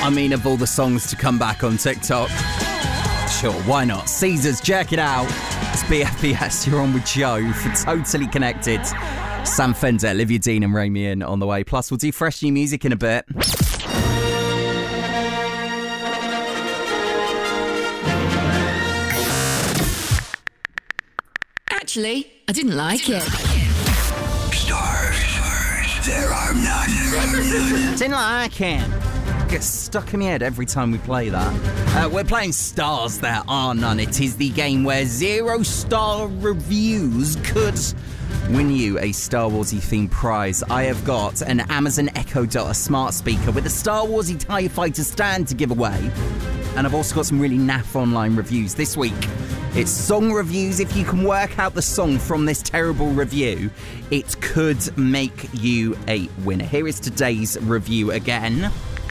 I mean, of all the songs to come back on TikTok, sure, why not? Caesars, check it out. It's BFBS, you're on with Joe for Totally Connected. Sam Fender, Olivia Dean and Ray Meehan on the way. Plus, we'll do fresh new music in a bit. Actually, I didn't like it. Stars, there are none. Didn't like it. Gets stuck in my head every time we play that. We're playing Stars, There Are None. It is the game where 0-star reviews could win you a Star Warsy themed prize. I have got an Amazon Echo Dot, a smart speaker with a Star Warsy TIE Fighter stand to give away. And I've also got some really naff online reviews this week. It's song reviews. If you can work out the song from this terrible review, it could make you a winner. Here is today's review again.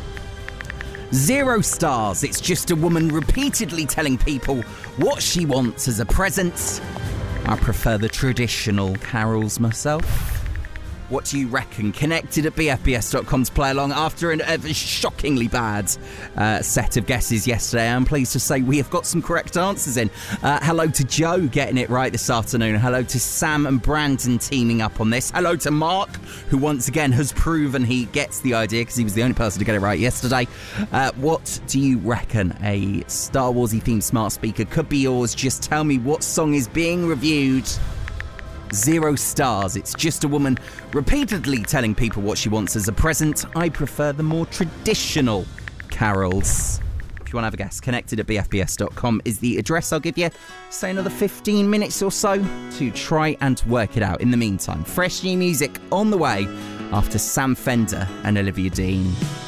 0 stars. It's just a woman repeatedly telling people what she wants as a present. I prefer the traditional carols myself. What do you reckon? Connected at bfbs.com to play along after a shockingly bad set of guesses yesterday. I'm pleased to say we have got some correct answers in. Hello to Joe getting it right this afternoon. Hello to Sam and Brandon teaming up on this. Hello to Mark, who once again has proven he gets the idea because he was the only person to get it right yesterday. What do you reckon? A Star Warsy themed smart speaker could be yours. Just tell me what song is being reviewed. 0 stars. It's just a woman repeatedly telling people what she wants as a present. I prefer the more traditional carols. If you want to have a guess, connected at bfbs.com is the address. I'll give you, say, another 15 minutes or so to try and work it out. In the meantime, fresh new music on the way after Sam Fender and Olivia Dean.